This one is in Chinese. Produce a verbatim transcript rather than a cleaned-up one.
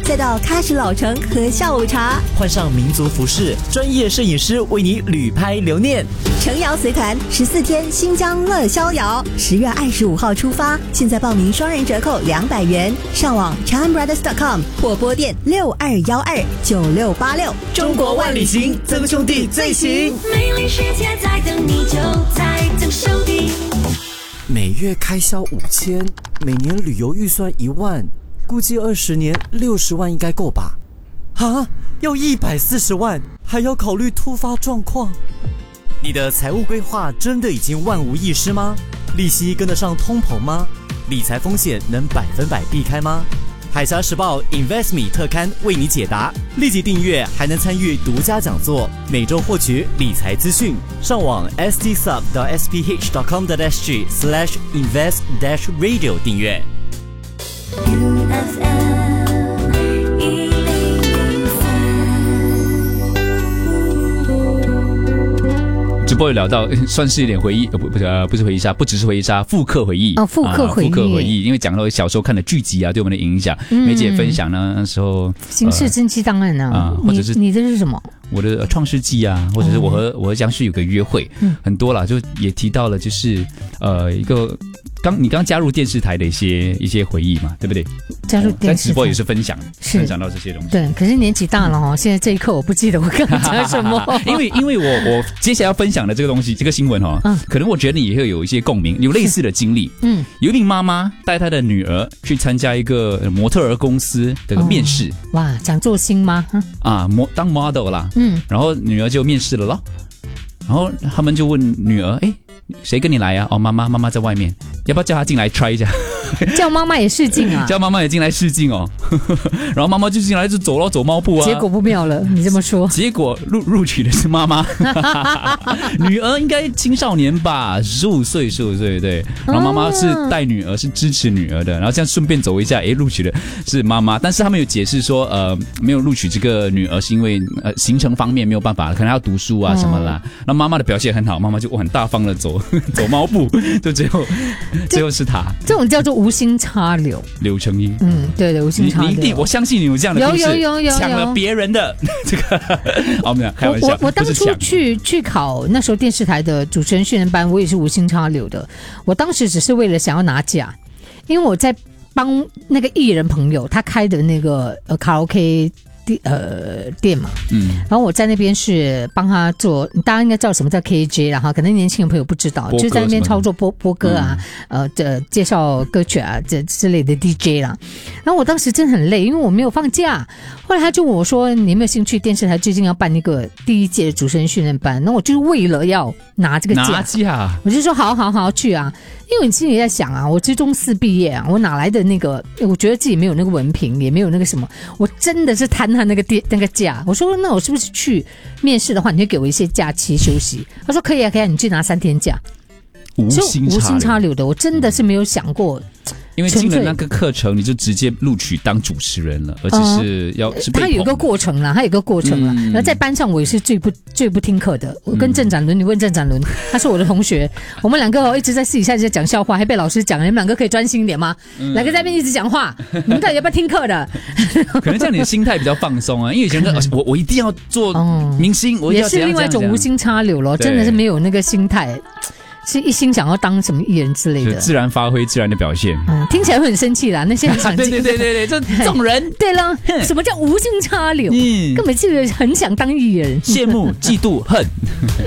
再到喀什老城喝下午茶， 换上民族服饰，专业摄影师为你旅拍留念。 程瑶随团十四天新疆乐逍遥，十月二十五号出发，现在报名双人折扣两百元，上网 chan brothers dot com 或拨电六二幺二九六八六。 中国万里行，曾兄弟最行。 美丽世界在等你，就在曾兄弟。 每月开销五千，每年旅游预算一万，估计二十年六十万应该够吧？啊，要一百四十万，还要考虑突发状况。 你的财务规划真的已经万无一失吗？利息跟得上通膨吗？理财风险能百分百避开吗？海峡时报 InvestMe 特刊为你解答，立即订阅还能参与独家讲座，每周获取理财资讯。上网 s t sub dot s p h dot com dot s g slash invest dash radio 订阅。 直播有聊到，算是一点回忆，呃不不呃不是回忆杀，不只是回忆杀，复刻回忆哦，复刻回忆， 复刻回忆，因为讲到小时候看的剧集啊，对我们的影响。嗯、梅姐分享呢，那时候《 刑事侦缉档案》呢， 啊、呃，或者是你的是什么？ 我的《创世纪》啊，或者是我和、哦、我和僵尸有个约会，嗯、很多啦，就也提到了，就是呃一个刚你刚加入电视台的一些一些回忆嘛，对不对？ 加入电视台， 在直播也是分享，分享到这些东西。 对，可是年纪大了哦，现在这一刻我不记得我刚刚讲什么， 因为因为我我接下来要分享的这个东西，这个新闻哦，嗯、可能我觉得你也会有一些共鸣，有类似的经历。嗯，有一名妈妈带她的女儿去参加一个模特儿公司的面试，哦、 哇，想做星吗？ 啊，模当 model 啦，嗯，然后女儿就面试了咯，然后他们就问女儿，哎，谁跟你来呀、啊？哦，妈妈，妈妈在外面，要不要叫她进来 try 一下？ 叫妈妈也试镜啊， 叫妈妈也进来试镜哦，然后妈妈就进来就走了走猫步啊， 结果不妙了，你这么说， 结果录录取的是妈妈，女儿应该青少年吧，十五岁十五岁对，然后妈妈是带女儿，是支持女儿的，然后这样顺便走一下，诶，录取的是妈妈，但是他们有解释说，呃，没有录取这个女儿是因为呃行程方面没有办法，可能要读书啊什么啦，那、嗯、妈妈的表现很好，妈妈就很大方的走走猫步，就最后最后是她， 这种叫做无心插柳， 柳成荫， 嗯，对的，无心插柳。 你你一定，我相信你有这样的故事， 有有有有抢了别人的这个，哦，没有开玩笑。 我我当初去去考那时候电视台的主持人训练班，我也是无心插柳的。我当时只是为了想要拿奖，因为我在帮那个艺人朋友他开的那个呃卡拉 OK。呃，店嘛，嗯，然后我在那边是帮他做，大家应该知道什么叫 K J 啦哈，可能年轻人朋友不知道，就在那边操作播播歌啊，嗯、呃，这介绍歌曲啊，这之类的 D J 啦。然后我当时真的很累，因为我没有放假。后来他就问我说：“你有没有兴趣？电视台最近要办一个第一届的主持人训练班，那我就是为了要拿这个拿假， 我就说好好好去啊。”因为你心里在想啊，我职中四毕业啊，我哪来的那个？我觉得自己没有那个文凭，也没有那个什么，我真的是贪他那个店那个假。我说那我是不是去面试的话，你会给我一些假期休息？他说可以啊，可以啊，你去拿三天假。 无心无心插柳的，我真的是没有想过。 因为进了那个课程，你就直接录取当主持人了，而且是要、呃、是被捧的。他有一个过程啦，他有一个过程啦。嗯、然后在班上，我也是最不最不听课的。我跟郑展伦，你问郑展伦，他是我的同学，我们两个一直在私底下在讲笑话，还被老师讲，你们两个可以专心一点吗？嗯、两个在那边一直讲话，你们到底要不要听课的？ 可能这样你的心态比较放松啊，因为以前的我我一定要做明星，哦、我一定要怎样怎样怎样也是另外一种无心插柳了，真的是没有那个心态。是一心想要当什么艺人之类的， 自然发挥自然的表现。 嗯，听起来会很生气啦。那些很想对对对对对，这这种人， 对了，什么叫无心插柳？嗯，根本就是很想当艺人， 羡慕、嫉妒、恨。